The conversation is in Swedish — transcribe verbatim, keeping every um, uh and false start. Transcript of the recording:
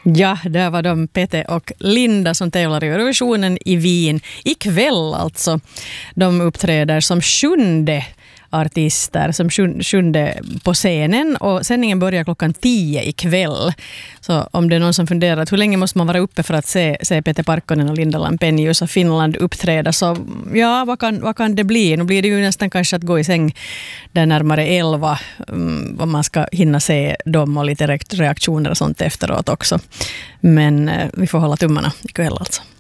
Ja, där var de Pete och Linda som tävlar i Eurovisionen i Wien. Ikväll alltså. De uppträder som sjunde artister, som sjunde på scenen, och sändningen börjar klockan tio ikväll. Så om det är någon som funderar hur länge måste man vara uppe för att se, se Pete Parkkonen och Linda Lampenius och Finland uppträda, så ja, vad kan, vad kan det bli? Nu blir det ju nästan kanske att gå i säng där närmare elva, um, om man ska hinna se dem och lite reaktioner och sånt efteråt också. Men uh, vi får hålla tummarna ikväll alltså.